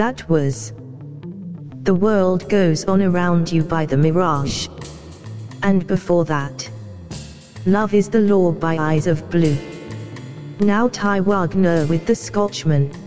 That was The World Goes On Around You by The Mirage. And before that, Love Is the Law by Eyes of Blue. Now Ty Wagner with The Scotchman.